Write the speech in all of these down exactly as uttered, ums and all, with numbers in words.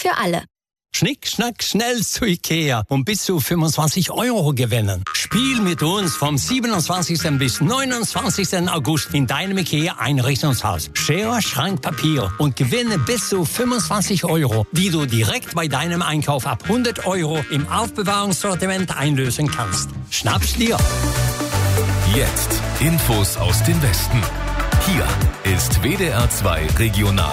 für alle. Schnick, schnack, schnell zu Ikea und bis zu fünfundzwanzig Euro gewinnen. Spiel mit uns vom siebenundzwanzigsten bis neunundzwanzigsten August in deinem Ikea-Einrichtungshaus. Schere, Schrank, Papier und gewinne bis zu fünfundzwanzig Euro, die du direkt bei deinem Einkauf ab hundert Euro im Aufbewahrungssortiment einlösen kannst. Schnapp's dir! Jetzt Infos aus dem Westen. Hier ist W D R zwei Regional.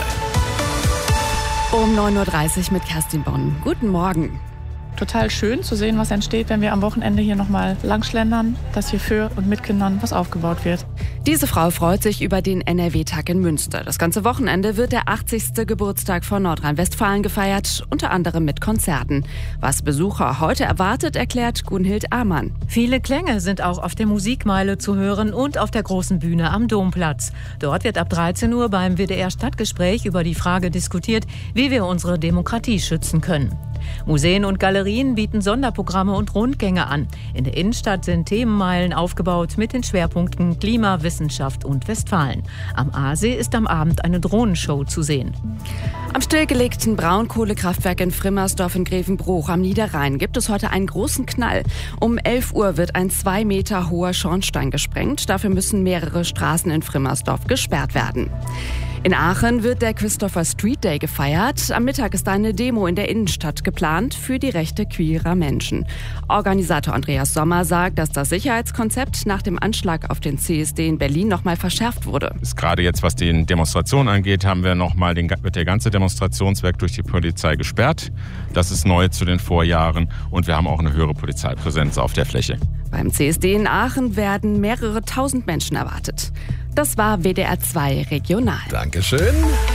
Um neun Uhr dreißig mit Kerstin Bonn. Guten Morgen. Total schön zu sehen, was entsteht, wenn wir am Wochenende hier nochmal langschlendern, dass hier für und mit Kindern was aufgebaut wird. Diese Frau freut sich über den N R W-Tag in Münster. Das ganze Wochenende wird der achtzigste Geburtstag von Nordrhein-Westfalen gefeiert, unter anderem mit Konzerten. Was Besucher heute erwartet, erklärt Gunhild Amann. Viele Klänge sind auch auf der Musikmeile zu hören und auf der großen Bühne am Domplatz. Dort wird ab dreizehn Uhr beim W D R-Stadtgespräch über die Frage diskutiert, wie wir unsere Demokratie schützen können. Museen und Galerien bieten Sonderprogramme und Rundgänge an. In der Innenstadt sind Themenmeilen aufgebaut mit den Schwerpunkten Klima, Wissenschaft und Westfalen. Am Aasee ist am Abend eine Drohnenshow zu sehen. Am stillgelegten Braunkohlekraftwerk in Frimmersdorf in Grevenbruch am Niederrhein gibt es heute einen großen Knall. Um elf Uhr wird ein zwei Meter hoher Schornstein gesprengt. Dafür müssen mehrere Straßen in Frimmersdorf gesperrt werden. In Aachen wird der Christopher Street Day gefeiert. Am Mittag ist eine Demo in der Innenstadt geplant für die Rechte queerer Menschen. Organisator Andreas Sommer sagt, dass das Sicherheitskonzept nach dem Anschlag auf den C S D in Berlin nochmal verschärft wurde. Ist gerade jetzt, was die Demonstration angeht, haben wir noch mal den, wird der ganze Demonstrationsweg durch die Polizei gesperrt. Das ist neu zu den Vorjahren und wir haben auch eine höhere Polizeipräsenz auf der Fläche. Beim C S D in Aachen werden mehrere tausend Menschen erwartet. Das war W D R zwei Regional. Dankeschön.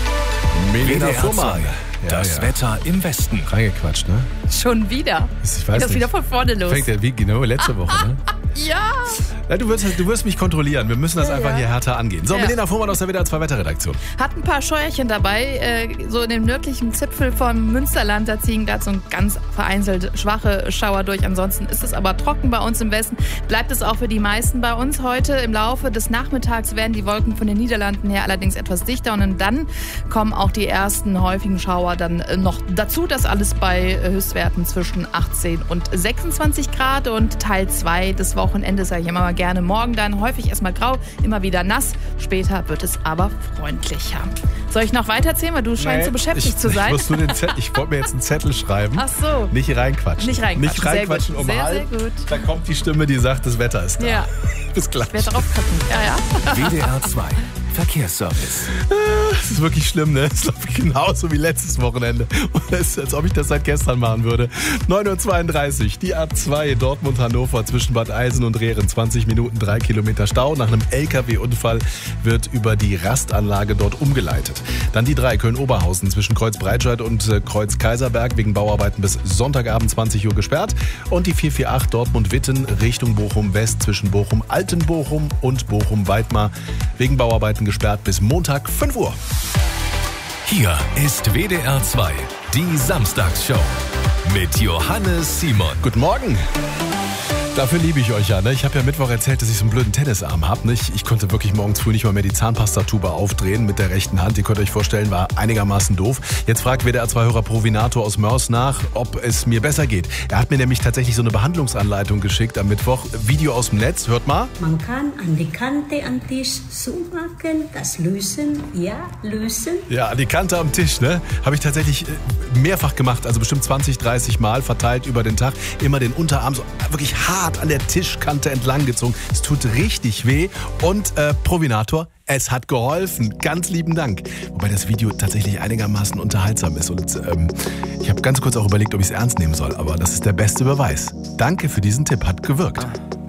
Melina Fuhrmann. Das ja, ja. Wetter im Westen. Reingequatscht, ne? Schon wieder. Ich weiß das nicht. wieder von vorne los. Fängt ja wie genau letzte Woche, ne? Ja. Ja, du wirst, du wirst mich kontrollieren. Wir müssen das ja, einfach ja. hier härter angehen. So, Ja. Melina Fuhrmann aus der W D R zwei Wetterredaktion. Hat ein paar Scheuerchen dabei. Äh, so in dem nördlichen Zipfel vom Münsterland, da ziehen gerade so ganz vereinzelt schwache Schauer durch. Ansonsten ist es aber trocken bei uns im Westen. Bleibt es auch für die meisten bei uns heute. Im Laufe des Nachmittags werden die Wolken von den Niederlanden her allerdings etwas dichter. Und dann kommen auch die ersten häufigen Schauer dann noch dazu. Das alles bei Höchstwerten zwischen achtzehn und sechsundzwanzig Grad. Und Teil zwei des Wochenendes, sage ich immer mal gerne, morgen dann häufig erstmal grau, immer wieder nass. Später wird es aber freundlicher. Soll ich noch weiterzählen, weil du scheinst Nee, so beschäftigt ich, zu sein? Ich, den Zettel, ich wollte mir jetzt einen Zettel schreiben. Ach so. Nicht reinquatschen. Nicht reinquatschen. Nicht reinquatschen Sehr um gut. Sehr, halb. sehr gut. Da kommt die Stimme, die sagt, das Wetter ist da. Ja. Bis gleich. Ich werde darauf gucken. Ja, ja. W D R zwei Verkehrsservice. Das ist wirklich schlimm, ne? Es läuft genauso wie letztes Wochenende. Und es ist, als ob ich das seit gestern machen würde. neun Uhr zweiunddreißig, die A zwei Dortmund-Hannover zwischen Bad Eisen und Rehren. zwanzig Minuten, drei Kilometer Stau. Nach einem L K W-Unfall wird über die Rastanlage dort umgeleitet. Dann die drei Köln-Oberhausen zwischen Kreuz Breitscheid und äh, Kreuz Kaiserberg wegen Bauarbeiten bis Sonntagabend zwanzig Uhr gesperrt. Und die vier vier acht Dortmund-Witten Richtung Bochum-West zwischen Bochum-Altenbochum und Bochum-Weidmar wegen Bauarbeiten gesperrt bis Montag fünf Uhr. Hier ist W D R zwei, die Samstagsshow mit Johannes Simon. Guten Morgen. Dafür liebe ich euch ja. Ne? Ich habe ja Mittwoch erzählt, dass ich so einen blöden Tennisarm habe. Ne? Ich, ich konnte wirklich morgens früh nicht mal mehr die Zahnpastatube aufdrehen mit der rechten Hand. Ihr könnt euch vorstellen, war einigermaßen doof. Jetzt fragt W D R zwei-Hörer Provinator aus Mörs nach, ob es mir besser geht. Er hat mir nämlich tatsächlich so eine Behandlungsanleitung geschickt am Mittwoch. Video aus dem Netz, hört mal. Man kann an die Kante am Tisch zumachen, das lösen, ja, lösen. Ja, an die Kante am Tisch, ne? Habe ich tatsächlich mehrfach gemacht, also bestimmt zwanzig, dreißig Mal verteilt über den Tag. Immer den Unterarm so wirklich hart an der Tischkante entlang gezogen. Es tut richtig weh. Und äh, Provinator, es hat geholfen. Ganz lieben Dank. Wobei das Video tatsächlich einigermaßen unterhaltsam ist. Und ähm, ich habe ganz kurz auch überlegt, ob ich es ernst nehmen soll. Aber das ist der beste Beweis. Danke für diesen Tipp, hat gewirkt.